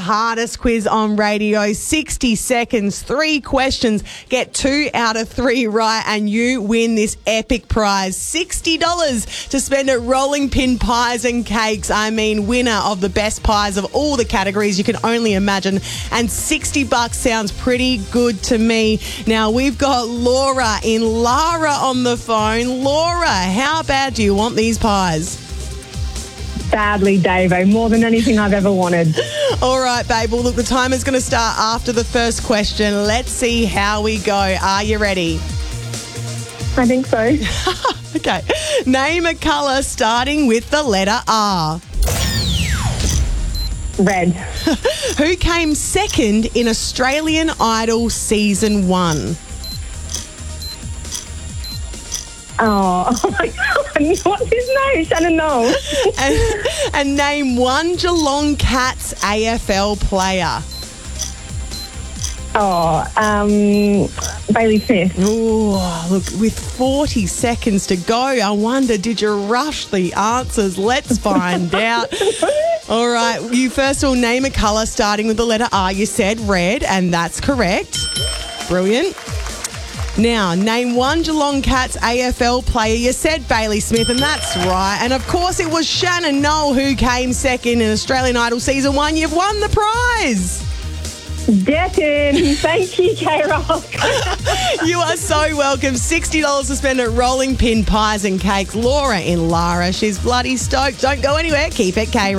hardest quiz on radio. 60 seconds, 3 questions, get 2 out of 3 right, and you win this epic prize. $60 to spend at Rolling Pin Pies and Cakes. I mean, winner of the best pies of all the categories you can only imagine. And $60 sounds pretty good to me. Now, we've got Laura in Lara on the phone. Laura, how bad do you want these pies? Badly, Davo. More than anything I've ever wanted. All right, babe. Well, look, the time is going to start after the first question. Let's see how we go. Are you ready? I think so. Okay. Name a colour starting with the letter R. Red. Who came second in Australian Idol Season 1? Oh my God. What's his name? Shannon Knoll. And name one Geelong Cats AFL player. Bailey Smith. Oh, look, with 40 seconds to go, I wonder, did you rush the answers? Let's find out. All right, you first will name a colour starting with the letter R. You said red, and that's correct. Brilliant. Now, name one Geelong Cats AFL player. You said Bailey Smith, and that's right. And, of course, it was Shannon Knoll who came second in Australian Idol Season 1. You've won the prize. Declan. Thank you, K-Rock. You are so welcome. $60 to spend at Rolling Pin Pies and Cakes. Laura in Lara. She's bloody stoked. Don't go anywhere. Keep it K-Rock.